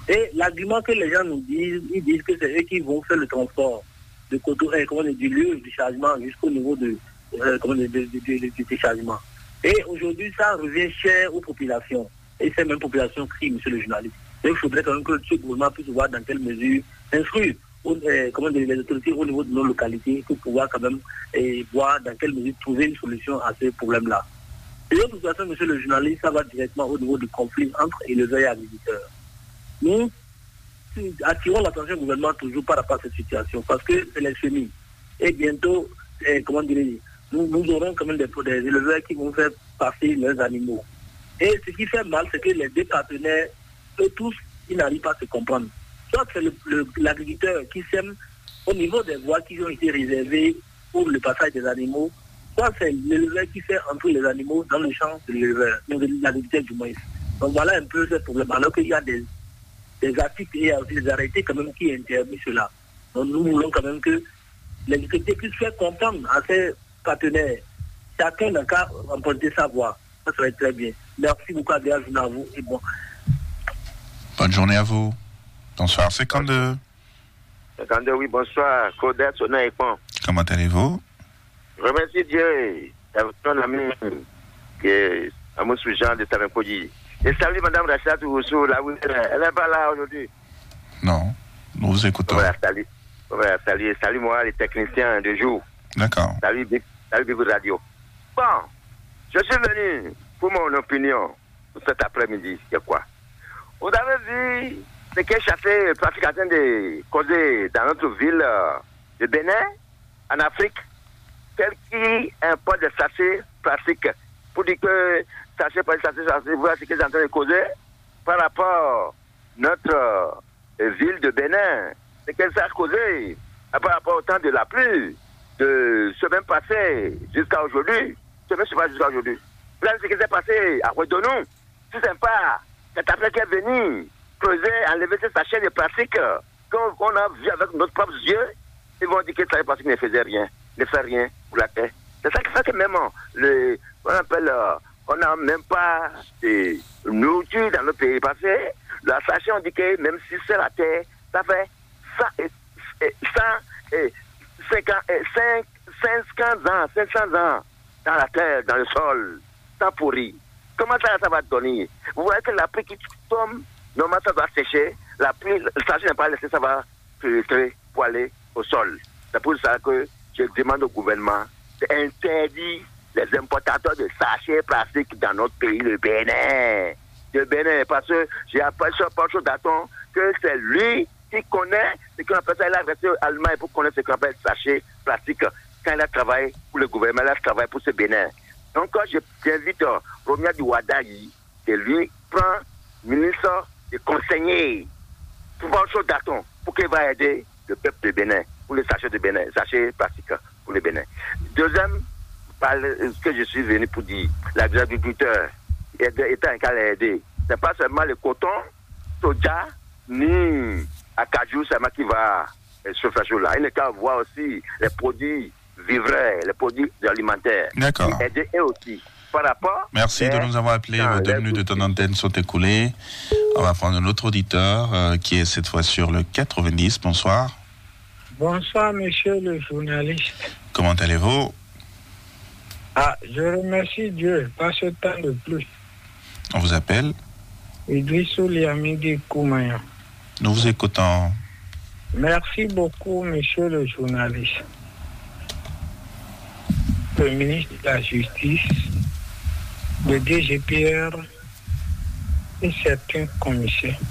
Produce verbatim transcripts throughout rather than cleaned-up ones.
Et l'argument que les gens nous disent, ils disent que c'est eux qui vont faire le transport de coteau, eh, comment, du lieu du chargement jusqu'au niveau de, euh, comment, de, de, de, de, de déchargement. Et aujourd'hui, ça revient cher aux populations. Et ces mêmes populations crient, monsieur le journaliste. Donc, il faudrait quand même que ce gouvernement puisse voir dans quelle mesure instruire euh, comment, les autorités au niveau de nos localités pour pouvoir quand même eh, voir dans quelle mesure trouver une solution à ce problème-là. Et l'autre situation, monsieur le journaliste, ça va directement au niveau du conflit entre éleveurs et agriculteurs. Nous attirons l'attention du gouvernement toujours par rapport à cette situation parce que c'est les semis. Et bientôt, eh, comment dire, nous, nous aurons quand même des, des éleveurs qui vont faire passer leurs animaux. Et ce qui fait mal, c'est que les deux partenaires, eux tous, ils n'arrivent pas à se comprendre. Soit c'est le, le, l'agriculteur qui sème au niveau des voies qui ont été réservées pour le passage des animaux, soit c'est l'éleveur qui fait entrer les animaux dans le champ de l'éleveur, de l'agriculteur du moins. Donc voilà un peu ce problème. Alors qu'il y a des, des articles et des arrêtés quand même qui interdisent cela. Donc nous voulons quand même que l'agriculteur puisse faire comprendre à ses partenaires, chacun n'a qu'à emprunter sa voie. Ça serait très bien. Merci beaucoup, Adrien, à vous et bon. Bonne journée à vous. Bonsoir, cinquante-deux. cinquante-deux, oui, bonsoir. Claudette, Sonia et Pont. Comment allez-vous? Je remercie Dieu. Avec ton ami, que Amos Jean de Tavenpodi. Et salut Madame Rachida Touroussou, là où elle n'est pas là aujourd'hui. Non, nous vous écoutons. Voilà, salut. Voilà, salut, salut moi, les techniciens de jour. D'accord. Salut, salut Big Radio. Bon, je suis venu pour mon opinion pour cet après-midi. C'est quoi? Vous avez vu ce que chassé pratique en train de causer dans notre ville de Bénin, en Afrique, tel qui importe des sachets plastiques pour dire que sachet par sachet, sachet, voilà ce qu'ils sont en train de causer par rapport à notre euh, ville de Bénin. C'est que ça a causé par rapport au temps de la pluie, de semaine passée jusqu'à aujourd'hui, semaine suivante jusqu'à aujourd'hui. Voilà ce qui s'est passé à Ouedonou. C'est sympa. Cette Afrique est venue creuser, enlever ces sachets de plastique qu'on a vu avec nos propres yeux. Ils vont dire que ça plastique ne faisait rien, ne fait rien pour la terre. C'est ça qui fait que même le, on appelle, on n'a même pas de nourriture dans le pays. Parce que le sachet, on dit que même si c'est la terre, ça fait cinquante ans, cinq cents ans dans la terre, dans le sol, ça pourrit. Comment ça, ça va donner? Vous voyez que la pluie qui tombe, normalement ça doit sécher. La pluie, le sachet n'est pas laissé, ça va filtrer pour aller au sol. C'est pour ça que je demande au gouvernement d'interdire les importateurs de sachets plastiques dans notre pays, le Bénin. Le Bénin, parce que j'ai appris sur Pancho Daton que c'est lui qui connaît ce qu'on appelle ça. Il a resté en Allemagne pour connaître ce qu'on appelle sachet plastique. Quand il a travaillé pour le gouvernement, il a travaillé pour ce Bénin. Donc, quand j'invite euh, Romia Diwadayi, que lui prend ministre de conseiller pour Pancho Daton, pour qu'il va aider le peuple de Bénin, pour les sachets de Bénin, sachets plastiques pour le Bénin. Deuxième, ce que je suis venu pour dire, l'agriculteur étant un cas à aider, ce n'est pas seulement le coton, soja, ni acajou seulement qui va sur ce jour-là. Il n'est qu'à voir aussi les produits vivrains, les produits alimentaires. D'accord. Aider eux aussi. Par rapport. Merci de nous avoir appelés. Vos deux minutes de ton antenne sont écoulées. On va prendre un autre auditeur euh, qui est cette fois sur le quatre-vingt-dix. Bonsoir. Bonsoir, monsieur le journaliste. Comment allez-vous? Ah, je remercie Dieu, pas ce temps de pluie. On vous appelle? Idrissou Liamidi Koumaya. Nous vous écoutons. Merci beaucoup, monsieur le journaliste. Le ministre de la Justice, le D G P R et certains commissaires.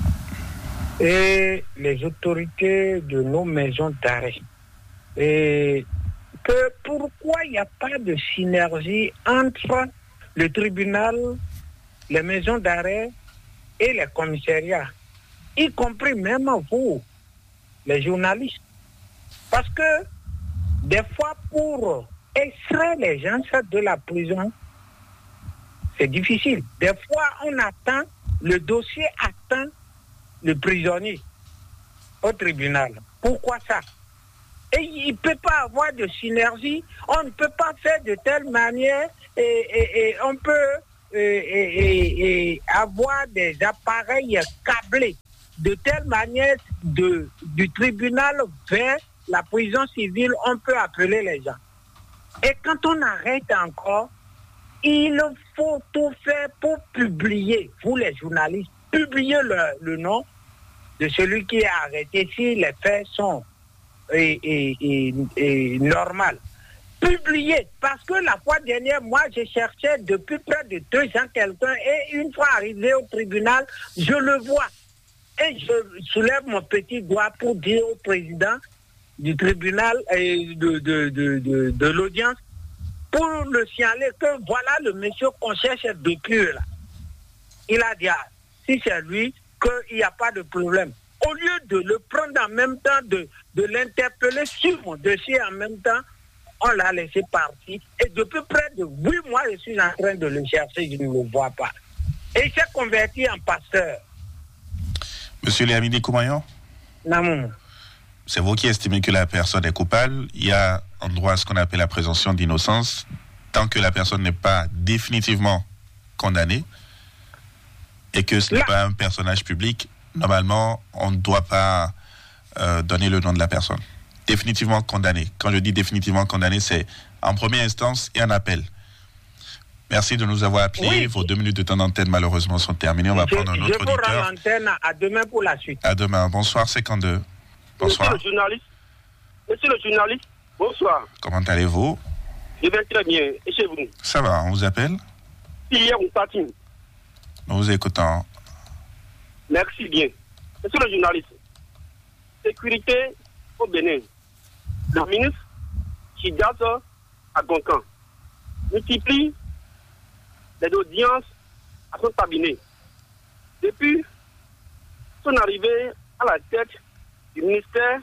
Et les autorités de nos maisons d'arrêt. Et que pourquoi il n'y a pas de synergie entre le tribunal, les maisons d'arrêt et les commissariats, y compris même vous, les journalistes. Parce que des fois, pour extraire les gens de la prison, c'est difficile. Des fois, on attend, le dossier attend le prisonnier au tribunal. Pourquoi ça? Et il ne peut pas avoir de synergie, on ne peut pas faire de telle manière et, et, et on peut et, et, et avoir des appareils câblés de telle manière de, du tribunal vers la prison civile, on peut appeler les gens. Et quand on arrête encore, il faut tout faire pour publier, vous les journalistes, publier le, le nom de celui qui est arrêté si les faits sont et, et, et, et normaux. Publier, parce que la fois dernière, moi, je cherchais depuis près de deux ans quelqu'un et une fois arrivé au tribunal, je le vois. Et je soulève mon petit doigt pour dire au président du tribunal et de, de, de, de, de l'audience pour le signaler que voilà le monsieur qu'on cherche depuis là. Il a dit, ah, si c'est lui, qu'il n'y a pas de problème. Au lieu de le prendre en même temps, de, de l'interpeller sur mon dossier en même temps, on l'a laissé partir. Et depuis près de huit mois, je suis en train de le chercher, je ne le vois pas. Et il s'est converti en pasteur. Monsieur Léamide Koumayon? Non. C'est vous qui estimez que la personne est coupable. Il y a un droit à ce qu'on appelle la présomption d'innocence. Tant que la personne n'est pas définitivement condamnée et que ce n'est pas un personnage public, normalement, on ne doit pas euh, donner le nom de la personne. Définitivement condamné. Quand je dis définitivement condamné, c'est en première instance et en appel. Merci de nous avoir appelés. Oui. Vos deux minutes de temps d'antenne, malheureusement, sont terminées. On va je, prendre un autre auditeur. Je vous auditeur. rends l'antenne. À demain pour la suite. À demain. Bonsoir, cinquante-deux. Bonsoir. Monsieur le journaliste. Monsieur le journaliste, bonsoir. Comment allez-vous? Je vais très bien. Et chez vous? Ça va, on vous appelle? Hier, on patine. Nous vous écoutons. Merci bien. Monsieur le journaliste, sécurité au Bénin. Le ministre Chidias Agonkan multiplie les audiences à son cabinet. Depuis son arrivée à la tête du ministère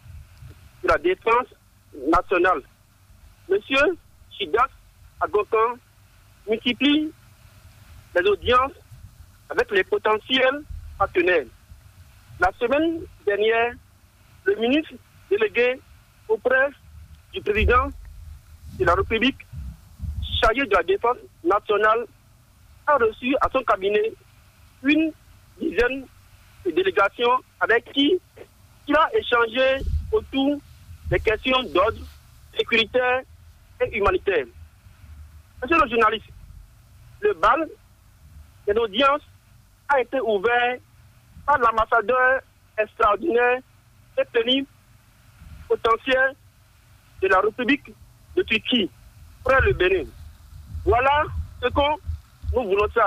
de la Défense nationale, Monsieur Chidias Agonkan multiplie les audiences avec les potentiels partenaires. La semaine dernière, le ministre délégué auprès du président de la République, chargé de la Défense nationale, a reçu à son cabinet une dizaine de délégations avec qui il a échangé autour des questions d'ordre sécuritaire et humanitaire. Monsieur le journaliste, le bal de l'audience a été ouvert par l'ambassadeur extraordinaire et plénipotentiaire potentiel de la République de Turquie, près le Bénin. Voilà ce que nous voulons faire.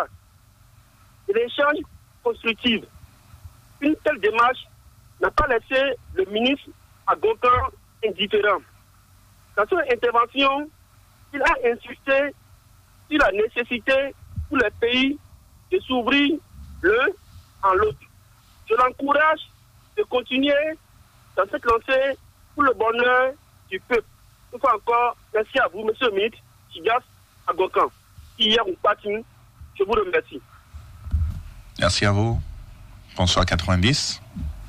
L'échange constructif. Une telle démarche n'a pas laissé le ministre Agonkan indifférent. Dans son intervention, il a insisté sur la nécessité pour les pays de s'ouvrir l'un en l'autre. Je l'encourage de continuer dans cette lancée pour le bonheur du peuple. Une fois encore, merci à vous, monsieur le ministre Chidias Agonkan. Hier, on patine. Je vous remercie. Merci à vous. Bonsoir quatre-vingt-dix.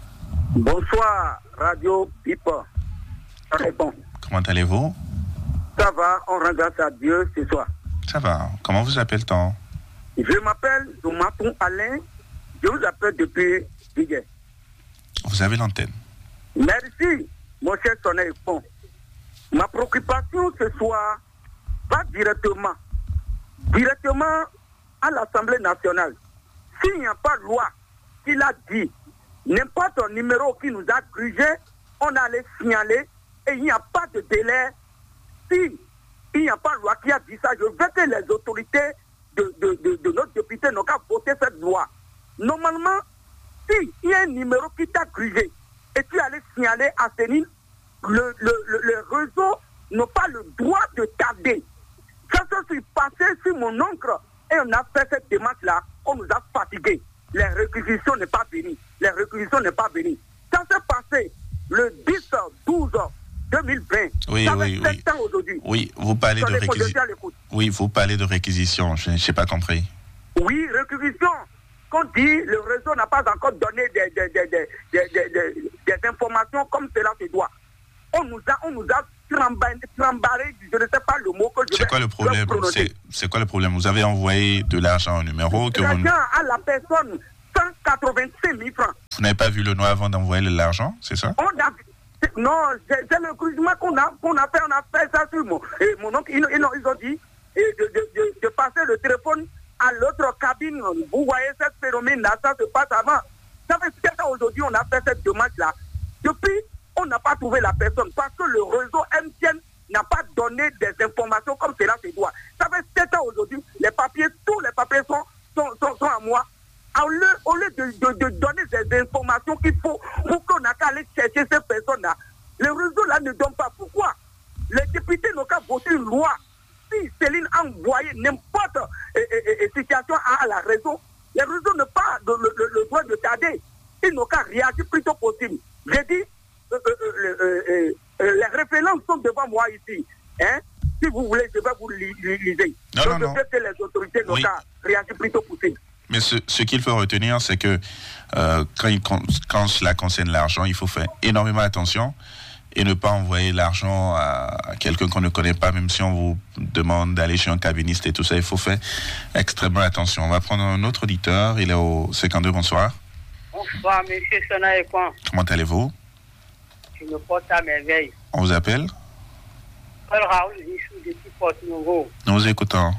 Bonsoir, Radio Pipa. Répond. Comment allez-vous? Ça va, on rend grâce à Dieu ce soir. Ça va. Comment vous appelle-t-on? Je m'appelle Domaton Alain. Je vous appelle depuis Biguet. Vous avez l'antenne. Merci, mon cher Sonnet Pont. Ma préoccupation ce soir va directement, directement à l'Assemblée nationale. S'il n'y a pas de loi qui l'a dit, n'importe un numéro qui nous a grugé, on allait signaler et il n'y a pas de délai. Si il n'y a pas de loi qui a dit ça, je veux que les autorités de, de, de, de notre député n'ont qu'à voter cette loi. Normalement, si il y a un numéro qui t'a grugé et tu allais signaler à Sénine, le, le, le, le réseau n'a pas le droit de tarder. Ça se suis passé sur mon oncle et on a fait cette démarche-là, on nous a fatigués. Les réquisitions n'est pas venues. Les réquisitions n'est pas venues. Ça s'est passé le dix douze deux mille vingt. Oui, ça oui, fait sept oui. ans aujourd'hui. Oui, vous parlez de réquisition. Oui, vous parlez de réquisition. Je n'ai pas compris. Oui, réquisition. Qu'on dit, le réseau n'a pas encore donné des, des, des, des, des, des, des, des informations comme cela se doit. On nous a, on nous a trambarré, je ne sais pas le mot que je C'est quoi le problème? C'est, c'est quoi le problème? Vous avez envoyé de l'argent au numéro que l'argent vous... à la personne. cent quatre-vingt-cinq mille francs. Vous n'avez pas vu le nom avant d'envoyer l'argent, c'est ça? On a, non, c'est, c'est le crusement qu'on a, qu'on a fait, on a fait ça sur mon, et mon oncle, ils, ils, ils ont dit et de, de, de, de passer le téléphone à l'autre cabine. Vous voyez ce phénomène-là, ça se passe avant. Ça fait sept ans aujourd'hui, on a fait cette demande-là. Depuis, on n'a pas trouvé la personne parce que le réseau M T N n'a pas donné des informations comme cela se doit. Ça fait sept ans aujourd'hui, les papiers, tous les papiers sont, sont, sont, sont à moi. Au lieu, au lieu de, de, de donner des informations qu'il faut pour qu'on n'a qu'à aller chercher ces personnes-là, le réseau-là ne donne pas. Pourquoi? Les députés n'ont qu'à voter une loi. Si Céline a envoyé n'importe euh, euh, situation à, à la réseau, les réseaux n'ont pas de, le, le, le droit de tarder. Ils n'ont qu'à réagir le plus tôt possible. J'ai dit, euh, euh, euh, euh, euh, les références sont devant moi ici. Hein? Si vous voulez, je vais vous li- li- liser. Non, Donc, non, non. je sais que les autorités n'ont Oui. qu'à réagir le plus tôt possible. Mais ce, ce qu'il faut retenir, c'est que euh, quand, il, quand cela concerne l'argent, il faut faire énormément attention et ne pas envoyer l'argent à, à quelqu'un qu'on ne connaît pas, même si on vous demande d'aller chez un cabiniste et tout ça. Il faut faire extrêmement attention. On va prendre un autre auditeur. Il est au cinquante-deux. Bonsoir. Bonsoir, monsieur Sonaïkwan. Comment allez-vous? Je me porte à merveille. On vous appelle? Paul Raoul, Issou depuis Porte-Nouveau. Nous vous écoutons.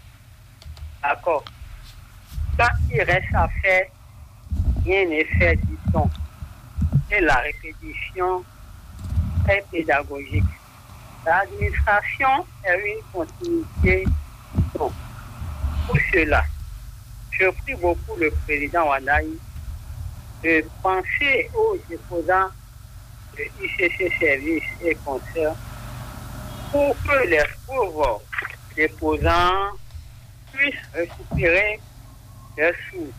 D'accord. Quand il reste à faire, rien n'est fait, dit-on. Et la répétition est pédagogique. L'administration est une continuité, dit-on. Pour cela, je prie beaucoup le président Wanaï de penser aux déposants de I C C Services et Concerts pour que les pauvres déposants puissent récupérer leurs sous,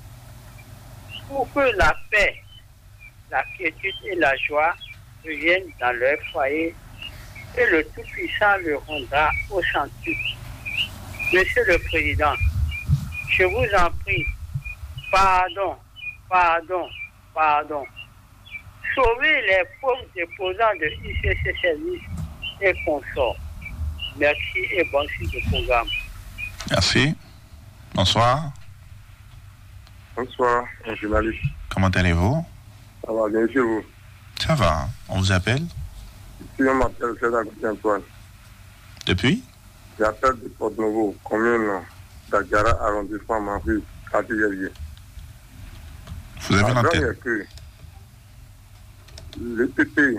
pour que la paix, la quiétude et la joie reviennent dans leur foyer et le Tout-Puissant le rendra au centuple. Monsieur le Président, je vous en prie, pardon, pardon, pardon. Sauvez les pauvres déposants de I C C Services et consorts. Merci et bonne suite de programme. Merci. Bonsoir. Bonsoir, un journaliste. Comment allez-vous? Ça va bien chez vous? Ça va. On vous appelle? Si on m'appelle, c'est la Antoine. Depuis? J'appelle de Porte-Nouveau, commune d'Agara, arrondissement Manfred, quartier Yévier. Vous avez l'antenne? La que le P P,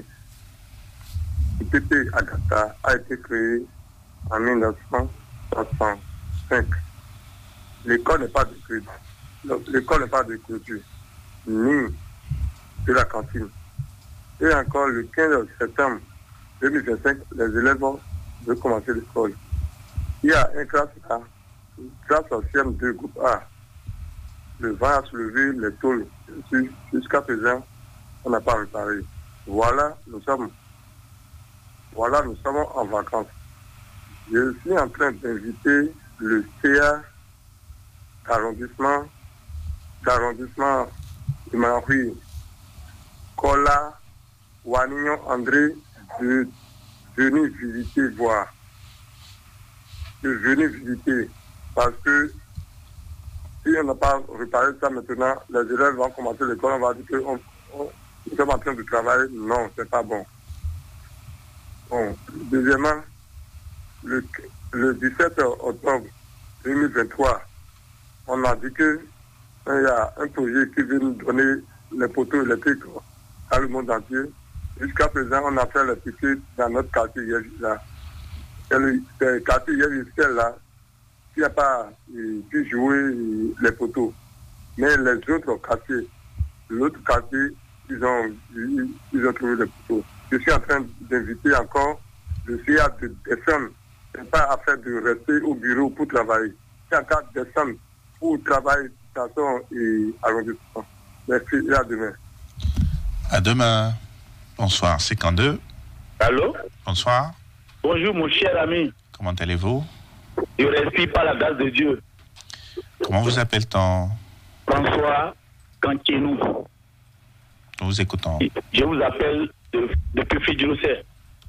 le P P Agatha a été créé en mille neuf cent soixante-cinq. L'école n'est pas de clôture, l'école n'est pas de clôture, ni de la cantine. Et encore le quinze septembre deux mille vingt-cinq, les élèves vont commencer l'école. Il y a une classe A, une classe C M deux groupe A. Le vent a soulevé les tôles. Jusqu'à présent, on n'a pas réparé. Voilà, nous sommes, voilà, nous sommes en vacances. Je suis en train d'inviter le C A d'arrondissement, d'arrondissement de Manfred, Kola, Wanignon André, de venir visiter, voir. De venir visiter. Parce que si on n'a pas réparé ça maintenant, les élèves vont commencer l'école, on va dire que on, on, nous sommes en train de travailler. Non, c'est pas bon. Bon, deuxièmement, le, le dix-sept octobre deux mille vingt-trois, on a dit que il y a un projet qui veut nous donner les poteaux électriques dans le monde entier. Jusqu'à présent, on a fait les piquets dans notre quartier là. C'est le, le quartier là qui n'a pas pu jouer les poteaux. Mais les autres quartiers, l'autre quartier, ils ont, ils, ils ont trouvé les poteaux. Je suis en train d'inviter encore le C A de descendre. Ce n'est pas affaire de rester au bureau pour travailler. C'est en cas de descendre pour travailler dans son arrondissement. Merci et à demain. À demain. Bonsoir, cinquante-deux. Allô? Bonsoir. Bonjour mon cher ami. Comment allez-vous? Je respire par la grâce de Dieu. Comment vous appelle-t-on? François Kankénou. Nous vous écoutons. Je vous appelle de, depuis Fidjoussé.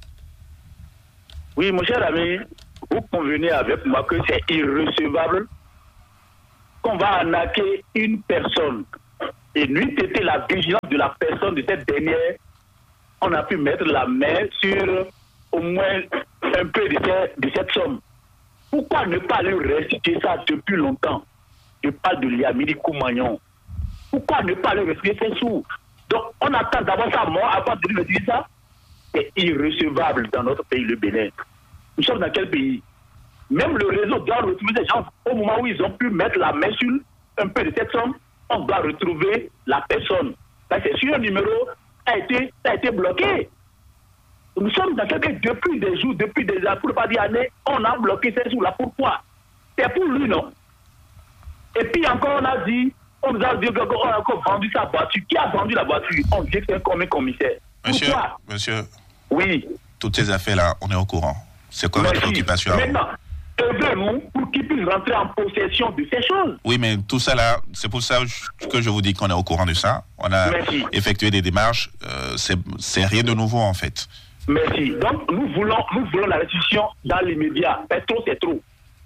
Oui, mon cher ami, vous convenez avec moi que c'est irrecevable qu'on va arnaquer une personne Et n'eût été la vigilance de la personne de cette dernière, on a pu mettre la main sur au moins un peu de, cette, de cette somme. Pourquoi ne pas lui restituer ça depuis longtemps? Je parle de Liamini Koumagnon. Pourquoi ne pas lui restituer ses sous? Donc, on attend d'avoir sa mort avant de lui restituer ça. C'est irrecevable dans notre pays, le Bénin. Nous sommes dans quel pays? Même le réseau doit retrouver des gens au moment où ils ont pu mettre la main sur un peu de cette somme. On doit retrouver la personne. Parce que sur un numéro a été, a été bloqué. Nous sommes dans quelqu'un depuis des jours, depuis des années, pour ne pas dire années, on a bloqué ces sous-là. Pourquoi? C'est pour lui, non? Et puis encore, on a dit, on nous a dit qu'on a encore vendu sa voiture. Qui a vendu la voiture? On dit que c'est un commissaire. Monsieur, Pourquoi? monsieur, oui. Toutes ces affaires-là, on est au courant. C'est quoi votre occupation? Maintenant, aidez-nous pour qu'ils puissent rentrer en possession de ces choses. Oui, mais tout ça là, c'est pour ça que je vous dis qu'on est au courant de ça. On a Merci. effectué des démarches. Euh, c'est, c'est rien de nouveau en fait. Merci. Donc, nous voulons, nous voulons la restitution dans l'immédiat. Mais trop, c'est trop.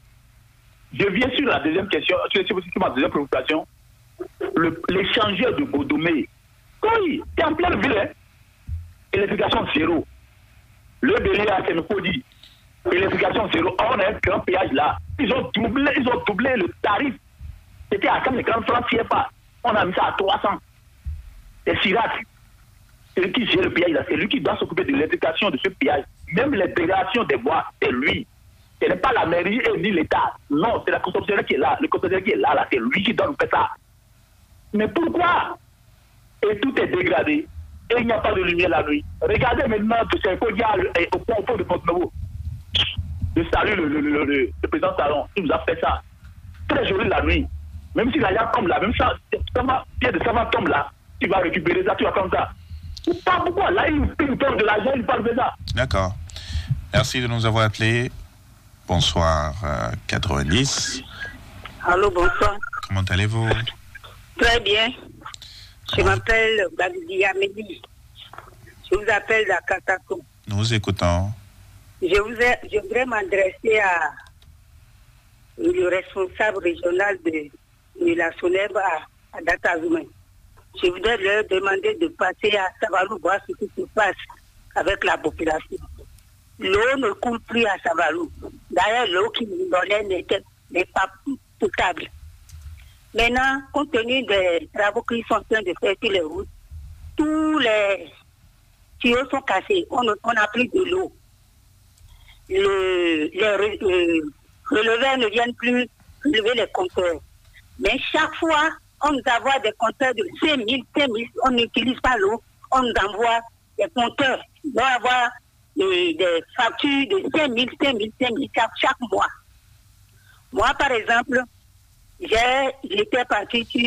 Je viens sur la deuxième question, sur ma deuxième préoccupation. Le, l'échangeur de Godomé. Oui, c'est en pleine ville. Hein? Électrification zéro. Le Bélier à Sénopodi. Électrification zéro. On a un grand péage là. Ils ont doublé, ils ont doublé le tarif. C'était à quarante francs C F A. On a mis ça à trois cents. C'est Chirac. C'est lui qui gère le péage là. C'est lui qui doit s'occuper de l'électrification de ce péage. Même les dégradations des bois, c'est lui. Ce n'est pas la mairie et ni l'État. Non, c'est la concessionnaire qui est là. Le concessionnaire qui est là, là, c'est lui qui doit nous faire ça. Mais pourquoi? Et tout est dégradé. Et il n'y a pas de lumière la nuit. Regardez maintenant que c'est qu'il y a au point au point de Pont-Nouveau. Je salue le, le, le, le, le président Talon. Il nous a fait ça. Très joli la nuit. Même si la yam tombe là, même ça, ça va, pied de ça va tombe là, tu vas récupérer ça, tu vas comme ça. Pas pourquoi. Là, il nous donne de l'argent, il parle de ça. D'accord. Merci de nous avoir appelés. Bonsoir, euh, quatre-vingt-dix. Allô, bonsoir. Comment allez-vous? Très bien. Je Comment? m'appelle Badia Medi. Je vous appelle la Katako. Nous vous écoutons. Je, vous ai, je voudrais m'adresser à le responsable régional de, de la Soneb à, à Datazoumé. Je voudrais leur demander de passer à Savalou voir ce qui se passe avec la population. L'eau ne coule plus à Savalou. D'ailleurs, l'eau qui nous donnait n'était, n'est pas potable. Maintenant, compte tenu des travaux qu'ils sont en train de faire sur les routes, tous les tuyaux sont cassés. On n'a plus de l'eau. Le, les le, releveurs ne viennent plus relever les compteurs. Mais chaque fois, on nous envoie des compteurs de cinq mille, cinq mille. On n'utilise pas l'eau. On nous envoie des compteurs. On doit avoir des, des factures de cinq mille, cinq mille, cinq mille chaque, chaque mois. Moi, par exemple, j'ai, j'étais partie sur,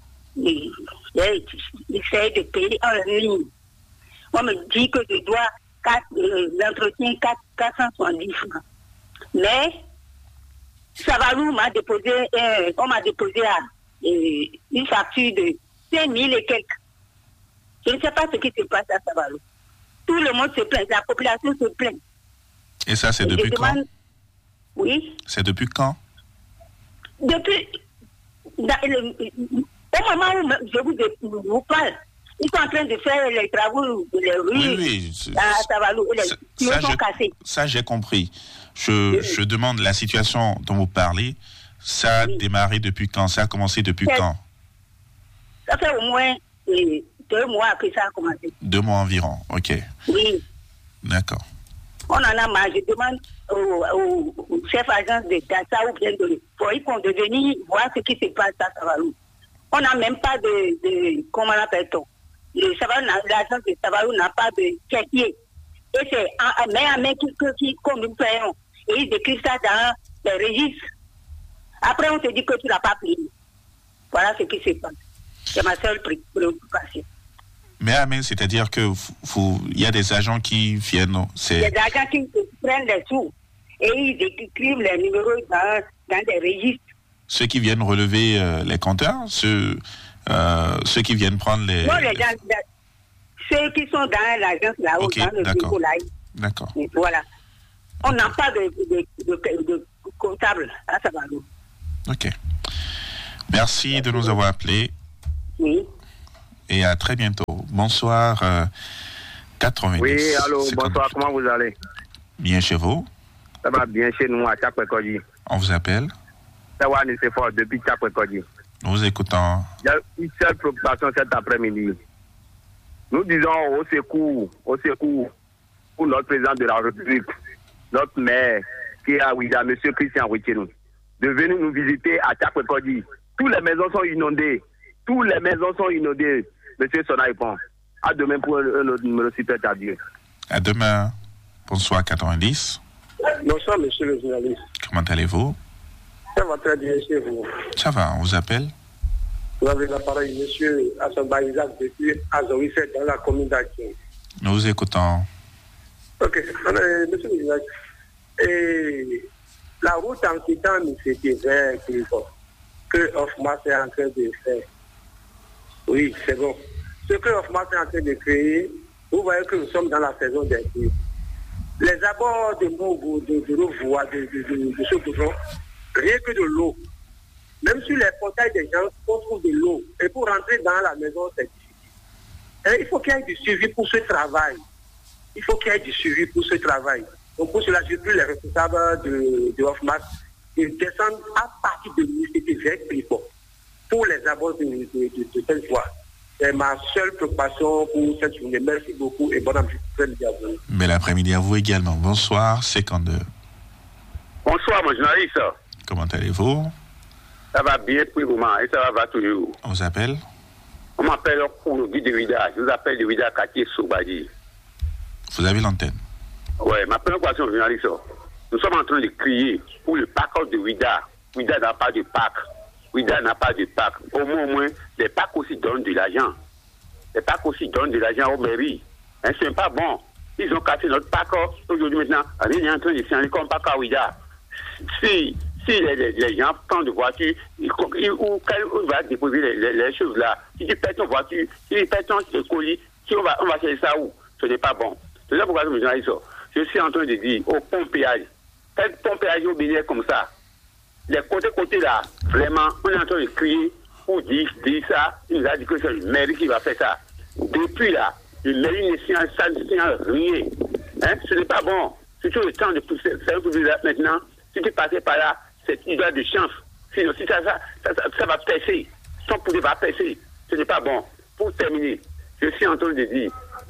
j'ai essayé de payer en ligne. On me dit que je dois quatre, euh, l'entretien quatre cent soixante-dix francs. Mais Savalou m'a déposé, euh, on m'a déposé à, euh, une facture de cinq mille et quelques. Je ne sais pas ce qui se passe à Savalou. Tout le monde se plaint, la population se plaint. Et ça, c'est depuis quand? Demande... Oui. C'est depuis quand? Depuis, dans le, au moment où je vous, vous parle, ils sont en train de faire les travaux, les rues, oui, oui, à Savalou, les tuyaux sont cassés. Ça, j'ai compris. Je, oui. je demande la situation dont vous parlez. Ça a oui. démarré depuis quand? Ça a commencé depuis c'est, quand? Ça fait au moins euh, deux mois que ça a commencé. Deux mois environ, ok. Oui. D'accord. On en a marre. Je demande au, au, au chef agence de Dassa ou bien de pour qu'on de venir voir ce qui se passe à Savalou. On n'a même pas de, de comment on appelle-t-on? Le Savalou, l'agence de Savalou n'a pas de caissier. Et c'est en main à main qui, comme nous payons. Et ils écrivent ça dans les registres. Après, on te dit que tu n'as pas payé. Voilà ce qui se passe. C'est ma seule préoccupation. Mais à main, c'est-à-dire que vous, il y a des agents qui viennent. C'est... Il y a des agents qui prennent les sous et ils écrivent les numéros dans, dans des registres. Ceux qui viennent relever euh, les compteurs, ceux, euh, ceux qui viennent prendre les... Non, les gens, ceux qui sont dans l'agence là-haut, okay, dans le bureau là. D'accord. Et voilà. On n'a pas de, de, de, de, de comptable à Savalou. Ok. Merci de nous avoir appelés. Oui. et à très bientôt. Bonsoir, euh, quatre-vingt-dix. Oui, allô, cinquante-deux. bonsoir, comment vous allez? Bien chez vous? Ça va bien chez nous à Tchapwekodi. On vous appelle? Ça va, c'est fort depuis Tchapwekodi. Nous vous écoutons. Il y a une seule préoccupation cet après-midi. Nous disons au secours, au secours pour notre président de la République, notre maire qui est à Ouida, M. Christian Ouitinou, de venir nous visiter à Tchapwekodi. Toutes les maisons sont inondées. Toutes les maisons sont inondées. Monsieur Sonaïpon, à demain pour un autre numéro super tardieu. À demain. Bonsoir, quatre-vingt-dix. Bonsoir, monsieur le journaliste. Comment allez-vous? Ça va très bien chez vous. Ça va, on vous appelle? Vous avez l'appareil, monsieur Hassan Baïzak, depuis Azoïsset, dans la commune d'Akin. Nous vous écoutons. Ok, euh, monsieur le journaliste. Et la route en quittant c'était vers Clifford, que Hoffman est en train de faire. Oui, c'est bon. Ce que Hoffman est en train de créer, vous voyez que nous sommes dans la saison des pluies. Les abords de nos de, de, nos voies, de, de, de, de ce goudron, rien que de l'eau. Même sur les portails des gens, on trouve de l'eau. Et pour rentrer dans la maison, c'est difficile. Et il faut qu'il y ait du suivi pour ce travail. Il faut qu'il y ait du suivi pour ce travail. Donc pour cela, je prie les responsables de, de Hoffman de descendre à partir de l'université vers Clifford pour les abords de, de, de, de cette voie. C'est ma seule préoccupation pour cette journée. Merci beaucoup et bon après-midi à vous. Bel après-midi à vous également. Bonsoir, cinquante-deux. Bonsoir, mon journaliste. Comment allez-vous? Ça va bien pour le moment et ça va, va toujours. On vous appelle? On m'appelle pour le guide de Ouida. Je vous appelle de Ouida, quartier Soubadi. Vous avez l'antenne. Oui, ma première question, journaliste. Nous sommes en train de crier pour le parc de Ouida. Ouida n'a pas de parc. Ouida n'a pas de parc. Au moins, au moins, les parcs aussi donnent de l'argent. Les parcs aussi donnent de l'argent aux mairies. Hein, ce n'est pas bon. Ils ont cassé notre parc. Aujourd'hui, maintenant, rien n'est en train de changer comme parc à Ouida. Si, si les, les, les gens prennent de voiture, ils, ils, où, où va déposer les, les, les choses là? Si tu perds ton voiture, si tu perds ton colis, si on va, on va chercher ça où? Ce n'est pas bon. C'est ça pourquoi je me dis ça. Je suis en train de dire au pompéage, quel pompéage au Bénin comme ça? Les côtés-côtés là, vraiment, on est en train de crier pour dire, dire ça. Il nous a dit que c'est le mairie qui va faire ça. Depuis là, le mairie ne signale ça, ne signale rien. Hein? Ce n'est pas bon. C'est tout le temps de faire un peu là maintenant. Si tu passais par là, c'est une histoire de chance. Sinon, si ça, ça, ça, ça, ça va percer. Son poulet va percer. Ce n'est pas bon. Pour terminer, je suis en train de dire,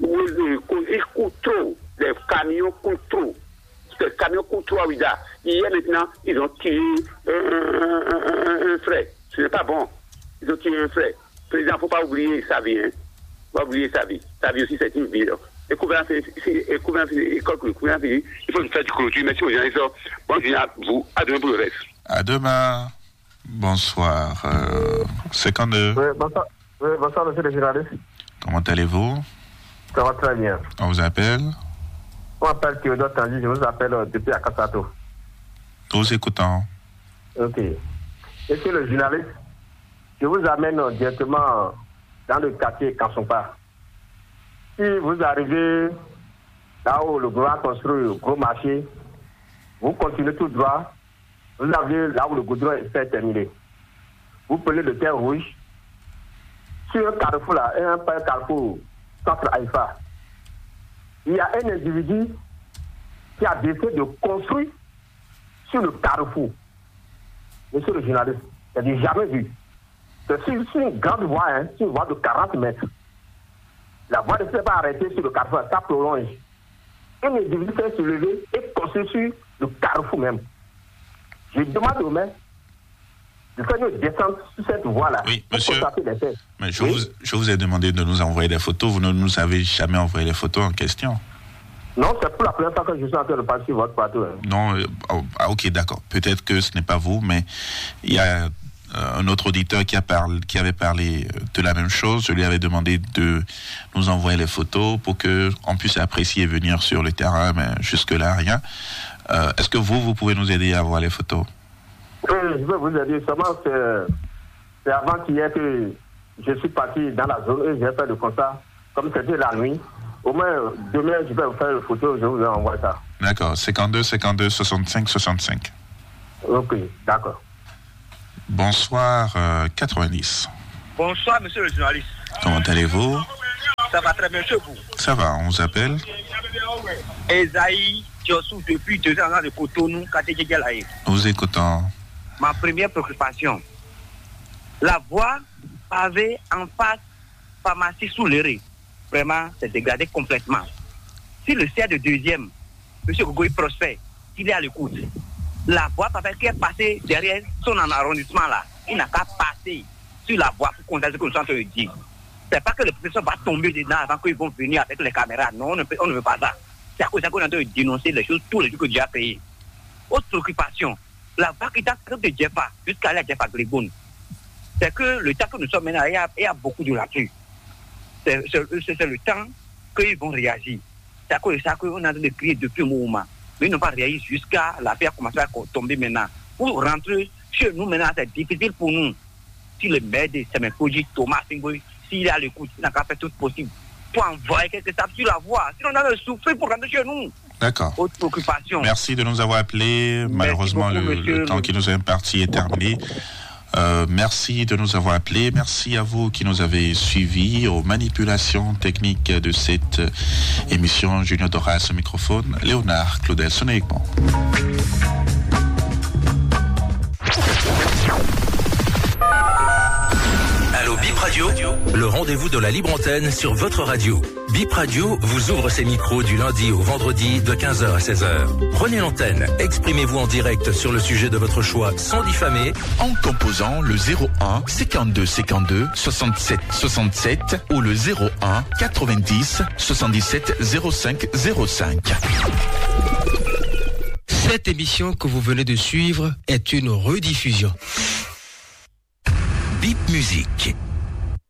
ils coûtent trop. Les camions coûtent trop. Les camions coûtent trop à Ouida. Hier maintenant, ils ont tiré un, un, un, un frère. Ce n'est pas bon. Ils ont tiré un frère. Le président, il ne faut pas oublier sa vie. Hein. Il ne faut pas oublier sa vie. Sa vie aussi, c'est une vie. Les couverts, les couverts, les couverts, il faut faire du clôture. Merci aux gens. Bonne journée à vous. À demain pour le reste. À demain. Bonsoir. Euh, cinquante-deux. Oui, bonsoir. Oui, bonsoir, monsieur le journaliste. Comment allez-vous? Ça va très bien. On vous appelle? On m'appelle Théodore Tandy, je vous appelle euh, depuis Akasato. Nous écoutons. Ok. Monsieur le journaliste, je vous amène euh, directement dans le quartier Kansompa. Si vous arrivez là où le gouvernement construit le gros marché, vous continuez tout droit, vous arrivez là où le goudron est terminé. Vous prenez le terre rouge, sur un carrefour là, un carrefour centre Haïfa. Il y a un individu qui a décidé de construire sur le carrefour. Monsieur le journaliste, je n'ai jamais vu. C'est sur, sur une grande voie, hein, sur une voie de quarante mètres. La voie ne s'est pas arrêtée sur le carrefour, ça prolonge. Un individu s'est soulevé et construit sur le carrefour même. Je demande au maire de faire une descente sur cette voie-là. Oui, monsieur. Mais je, oui? vous, je vous ai demandé de nous envoyer des photos. Vous ne nous avez jamais envoyé les photos en question. Non, c'est pour la première fois que je suis en train de passer sur votre plateau. Hein. Non, euh, ah, ok, d'accord. Peut-être que ce n'est pas vous, mais il y a euh, un autre auditeur qui, a parlé, qui avait parlé de la même chose. Je lui avais demandé de nous envoyer les photos pour qu'on puisse apprécier et venir sur le terrain, mais jusque-là, rien. Euh, est-ce que vous, vous pouvez nous aider à voir les photos? Oui, je vais vous aider. Seulement, c'est, c'est avant qu'hier que je suis parti dans la zone et j'ai fait le constat. Comme c'était la nuit, au moins demain, je vais vous faire une photo, je vous envoie ça. D'accord. cinquante-deux, cinquante-deux, soixante-cinq, soixante-cinq. Ok, d'accord. Bonsoir, euh, quatre-vingt-dix. Bonsoir, monsieur le journaliste. Comment allez-vous? Ça va très bien chez vous. Ça va, on vous appelle Esaïe Diossou depuis deux ans de Cotonou, Kategegelaï. Vous écoutons. Ma première préoccupation, la voie pavée en face pharmacie sous le riz, vraiment, c'est dégradé complètement. Si le C A de deuxième, M. Gogoy Prosper, s'il est à l'écoute, la voie pavée qui est passée derrière son arrondissement là, il n'a qu'à passer sur la voie pour constater ce que nous sommes en train de dire. C'est pas que le professeur va tomber dedans avant qu'ils vont venir avec les caméras. Non, on ne, peut, on ne veut pas ça. C'est à cause de ça qu'on est en train de dénoncer les choses, tous les jours que Dieu a payé. Autre préoccupation, la vague qui est en train de Jeffa, jusqu'à aller à Jeffa Grégoun, c'est que le temps que nous sommes maintenant, il y a, il y a beaucoup de là-dessus. C'est, c'est, c'est le temps qu'ils vont réagir. C'est à cause de ça qu'on est en train de crier depuis un moment. Mais ils n'ont pas réagi jusqu'à la paix a commencé à tomber maintenant. Pour rentrer chez nous maintenant, c'est difficile pour nous. Si le maire de Semenkoji, Thomas Singoy, s'il est à l'écoute, il n'a qu'à faire tout possible pour envoyer quelques sables sur la voie. Sinon, on a le souffrir pour rentrer chez nous. D'accord. Autre préoccupation. Merci de nous avoir appelés. Merci Malheureusement, beaucoup, le, monsieur, le temps qui nous est imparti est terminé. Euh, merci de nous avoir appelés. Merci à vous qui nous avez suivis aux manipulations techniques de cette émission. Junior Doras au microphone. Léonard Claudel, sonnez bon. Allô Bip Radio, le rendez-vous de la libre antenne sur votre radio. Bip Radio vous ouvre ses micros du lundi au vendredi de quinze heures à seize heures. Prenez l'antenne, exprimez-vous en direct sur le sujet de votre choix sans diffamer. En composant le zéro un cinquante-deux cinquante-deux soixante-sept soixante-sept ou le zéro un quatre-vingt-dix soixante-dix-sept zéro cinq zéro cinq. Cette émission que vous venez de suivre est une rediffusion. Bip Musique.